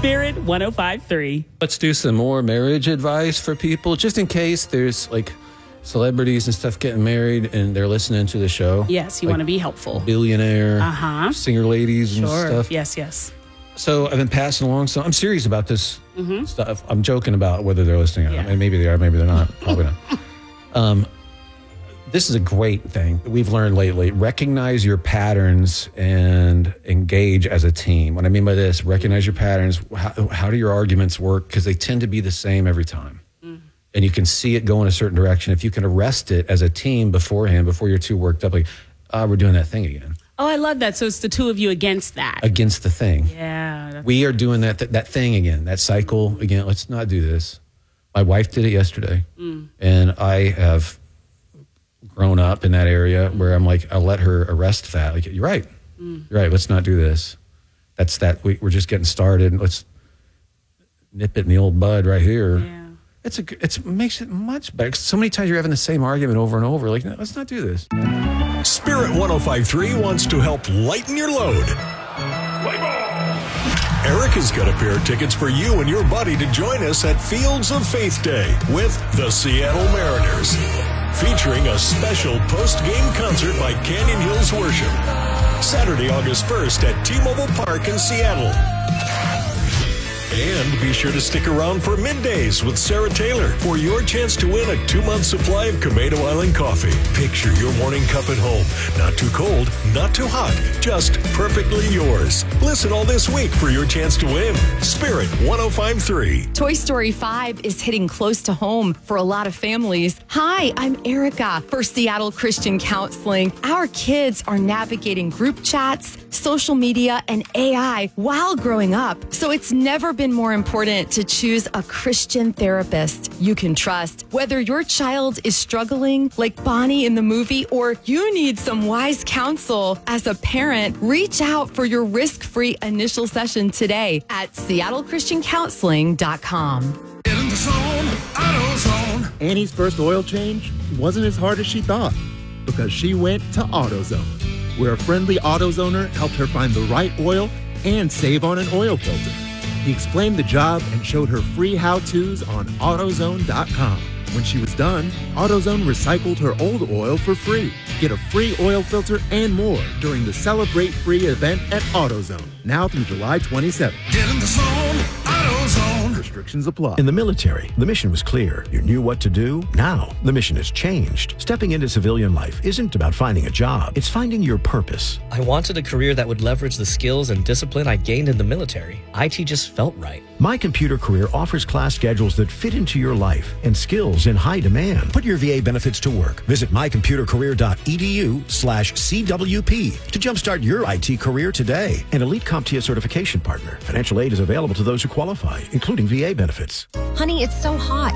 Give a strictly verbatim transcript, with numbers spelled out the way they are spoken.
Spirit one oh five point three. Let's do some more marriage advice for people, just in case there's like celebrities and stuff getting married and they're listening to the show. Yes, you like want to be helpful. Billionaire, uh-huh. singer ladies and sure. stuff. Yes, yes. So I've been passing along. So I'm serious about this mm-hmm. stuff. I'm joking about whether they're listening. Yeah. I mean, maybe they are, maybe they're not. Probably not. Um, this is a great thing that we've learned lately. Recognize your patterns and engage as a team. What I mean by this, recognize your patterns. How, how do your arguments work? Because they tend to be the same every time. Mm. And you can see it go in a certain direction. If you can arrest it as a team beforehand, before you're too worked up, like, oh, we're doing that thing again. Oh, I love that. So it's the two of you against that. Against the thing. Yeah. That's we are doing that th- that thing again, that cycle again. Let's not do this. My wife did it yesterday. Mm. And I have grown up in that area where I'm like, I'll let her arrest that. Like, you're right. Mm. You're right. Let's not do this. That's that. We, we're just getting started. Let's nip it in the old bud right here. Yeah. It's a, it's, it makes it much better. So many times you're having the same argument over and over. Like, no, let's not do this. Spirit one oh five point three wants to help lighten your load. Erica's got a pair of tickets for you and your buddy to join us at Fields of Faith Day with the Seattle Mariners, featuring a special post-game concert by Canyon Hills Worship. Saturday, August first at T-Mobile Park in Seattle. And be sure to stick around for Middays with Sarah Taylor for your chance to win a two-month supply of Comedo Island coffee. Picture your morning cup at home. Not too cold, not too hot, just perfectly yours. Listen all this week for your chance to win. Spirit one oh five point three. Toy Story five is hitting close to home for a lot of families. Hi, I'm Erica for Seattle Christian Counseling. Our kids are navigating group chats, social media, and A I while growing up. So it's never been more important to choose a Christian therapist you can trust. Whether your child is struggling like Bonnie in the movie or you need some wise counsel as a parent, reach out for your risk-free initial session today at seattle christian counseling dot com. In the zone, AutoZone. Annie's first oil change wasn't as hard as she thought because she went to AutoZone, where a friendly AutoZoner helped her find the right oil and save on an oil filter. He explained the job and showed her free how-tos on AutoZone dot com. When she was done, AutoZone recycled her old oil for free. Get a free oil filter and more during the Celebrate Free event at AutoZone, now through July twenty-seventh. Get in the zone, AutoZone. Restrictions apply. In the military, the mission was clear. You knew what to do. Now, the mission has changed. Stepping into civilian life isn't about finding a job. It's finding your purpose. I wanted a career that would leverage the skills and discipline I gained in the military. I T just felt right. My Computer Career offers class schedules that fit into your life and skills in high demand. Put your V A benefits to work. Visit my computer career dot e d u slash C W P to jumpstart your I T career today. An Elite CompTIA certification partner. Financial aid is available to those who qualify, including V A benefits. Honey, it's so hot.